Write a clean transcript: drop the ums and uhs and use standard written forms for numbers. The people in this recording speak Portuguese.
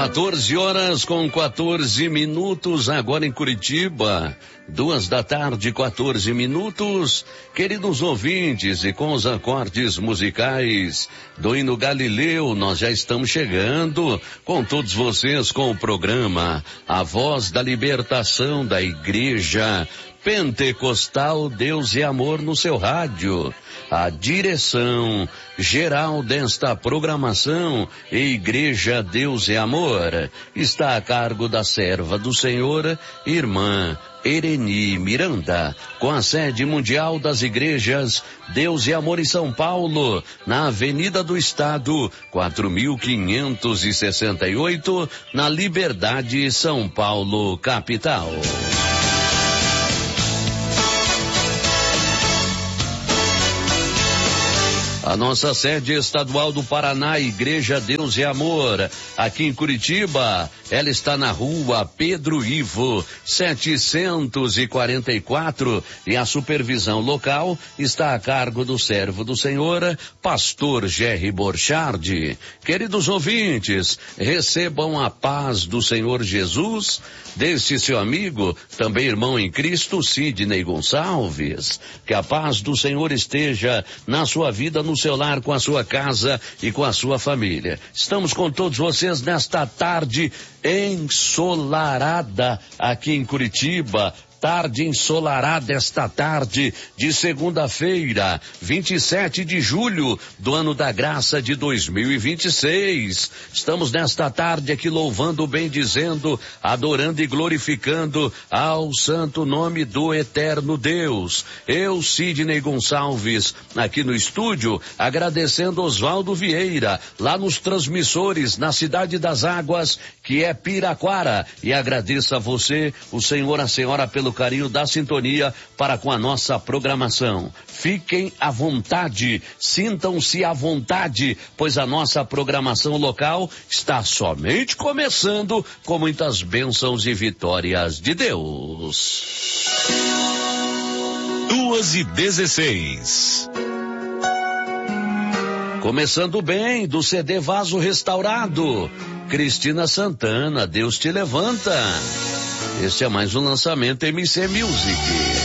14 horas com 14 minutos, agora em Curitiba. 14 horas. Queridos ouvintes, e com os acordes musicais do hino Galileu, nós já estamos chegando com todos vocês com o programa A Voz da Libertação da Igreja Pentecostal Deus e Amor no seu rádio. A direção geral desta programação, Igreja Deus e Amor, está a cargo da serva do Senhor, irmã Ereni Miranda, com a sede mundial das igrejas Deus e Amor em São Paulo, na Avenida do Estado, 4568, na Liberdade, São Paulo, capital. A nossa sede estadual do Paraná, Igreja Deus e Amor, aqui em Curitiba, ela está na rua Pedro Ivo, 744, e a supervisão local está a cargo do servo do Senhor, pastor Jerry Borchardt. Queridos ouvintes, recebam a paz do Senhor Jesus, deste seu amigo, também irmão em Cristo, Sidney Gonçalves. Que a paz do Senhor esteja na sua vida, no seu lar, com a sua casa e com a sua família. Estamos com todos vocês nesta tarde ensolarada aqui em Curitiba. Tarde ensolarada esta tarde de segunda-feira, 27 de julho do ano da graça de 2026. Estamos nesta tarde aqui louvando, bendizendo, adorando e glorificando ao santo nome do eterno Deus. Eu, Sidney Gonçalves, aqui no estúdio, agradecendo Oswaldo Vieira, lá nos transmissores, na Cidade das Águas, que é Piraquara, e agradeço a você, o senhor, a senhora, pelo carinho da sintonia para com a nossa programação. Fiquem à vontade, sintam-se à vontade, pois a nossa programação local está somente começando com muitas bênçãos e vitórias de Deus. 2:16. Começando bem, do CD Vaso Restaurado, Cristina Santana, Deus te levanta. Este é mais um lançamento MC Music.